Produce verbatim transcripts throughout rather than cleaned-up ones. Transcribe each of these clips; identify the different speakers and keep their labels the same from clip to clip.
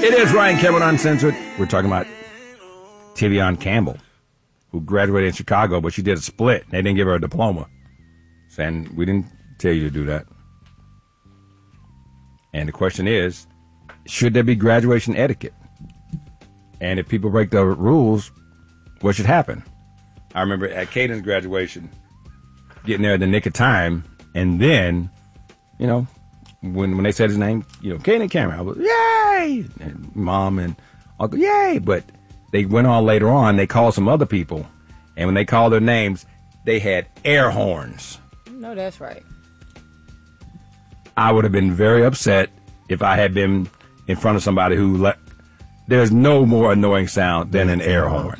Speaker 1: It is Ryan Cameron Uncensored. We're talking about Tivion Campbell, who graduated in Chicago, but she did a split. They didn't give her a diploma. Saying, we didn't tell you to do that. And the question is, should there be graduation etiquette? And if people break the rules, what should happen? I remember at Caden's graduation, getting there in the nick of time, and then, you know, when when they said his name, you know, Caden Cameron, I was, yay! And Mom and Uncle, yay! But they went on later on, they called some other people, and when they called their names, they had air horns.
Speaker 2: No, that's right.
Speaker 1: I would have been very upset if I had been in front of somebody who let. There's no more annoying sound than an air horn.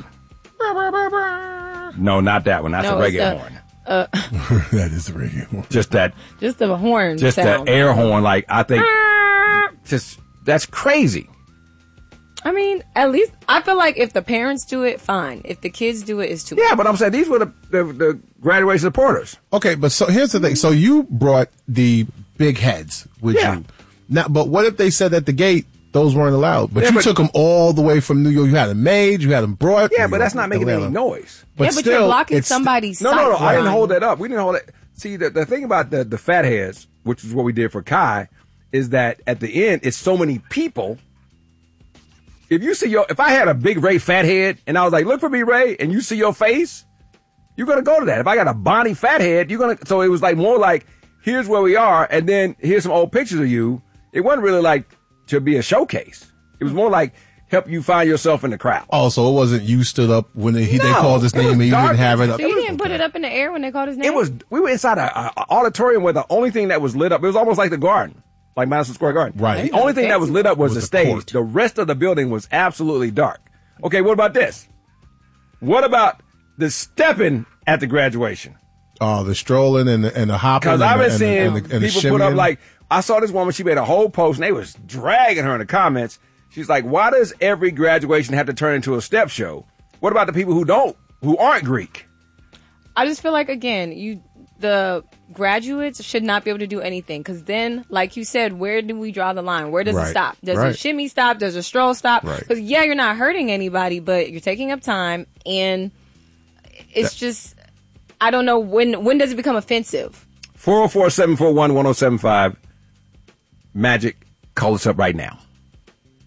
Speaker 1: No, not that one. That's
Speaker 2: no,
Speaker 1: a reggae
Speaker 2: the,
Speaker 1: horn.
Speaker 2: Uh,
Speaker 3: that is a reggae horn.
Speaker 1: Just that.
Speaker 2: Just the horn.
Speaker 1: Just
Speaker 2: sound.
Speaker 1: that air horn. Like I think. Just that's crazy.
Speaker 2: I mean, at least I feel like if the parents do it, fine. If the kids do it, it's too.
Speaker 1: Yeah,
Speaker 2: much.
Speaker 1: but I'm saying these were the the, the graduation supporters.
Speaker 3: Okay, but so here's the thing. So you brought the big heads with
Speaker 1: Yeah.
Speaker 3: you. Now, but what if they said at the gate those weren't allowed? But
Speaker 1: Yeah,
Speaker 3: you
Speaker 1: but-
Speaker 3: took them all the way from New York. You had them made. You had them brought.
Speaker 1: Yeah,
Speaker 3: you
Speaker 1: but
Speaker 3: know,
Speaker 1: that's not making
Speaker 3: Atlanta.
Speaker 1: any noise.
Speaker 3: But
Speaker 2: yeah, but
Speaker 3: still,
Speaker 2: you're blocking
Speaker 3: it's-
Speaker 2: somebody's
Speaker 1: No, no, no.
Speaker 2: sight
Speaker 1: I didn't
Speaker 2: line.
Speaker 1: hold that up. We didn't hold it. See, the, the thing about the, the fat heads, which is what we did for Kai, is that at the end, it's so many people. If you see your, if I had a big Ray fat head and I was like, look for me, Ray, and you see your face, you're going to go to that. If I got a Bonnie fat head, you're going to, so it was like more like, here's where we are, and then here's some old pictures of you. It wasn't really like to be a showcase. It was more like, help you find yourself in the crowd.
Speaker 3: Oh, so it wasn't you stood up when they, he, they
Speaker 1: No,
Speaker 3: called his
Speaker 1: it
Speaker 3: name
Speaker 1: was
Speaker 3: and you
Speaker 1: dark.
Speaker 3: didn't have it up.
Speaker 2: So you didn't put it up in the air when they called his name?
Speaker 1: It was, we were inside a, a, a auditorium where the only thing that was lit up, it was almost like the garden, like Madison Square Garden.
Speaker 3: Right.
Speaker 1: The only thing that was lit up was,
Speaker 3: Was
Speaker 1: the
Speaker 3: the
Speaker 1: stage.
Speaker 3: court.
Speaker 1: The rest of the building was absolutely dark. Okay, what about this? What about the stepping at the graduation?
Speaker 3: Oh, the strolling and the, and the hopping.
Speaker 1: Because
Speaker 3: and
Speaker 1: I've
Speaker 3: the-
Speaker 1: been
Speaker 3: and the-
Speaker 1: seeing
Speaker 3: and the- and the
Speaker 1: people put up
Speaker 3: shimmying.
Speaker 1: like, I saw this woman, she made a whole post and they was dragging her in the comments. She's like, why does every graduation have to turn into a step show? What about the people who don't, who aren't Greek?
Speaker 2: I just feel like, again, you the graduates should not be able to do anything. Because then, like you said, where do we draw the line? Where does
Speaker 3: Right.
Speaker 2: it stop? Does
Speaker 3: Right.
Speaker 2: a shimmy stop? Does a stroll stop?
Speaker 3: Right.
Speaker 2: Because, yeah, you're not hurting anybody, but you're taking up time. And it's just, I don't know, when when does it become offensive?
Speaker 1: four oh four, seven four one, one oh seven five. Magic, call us up right now.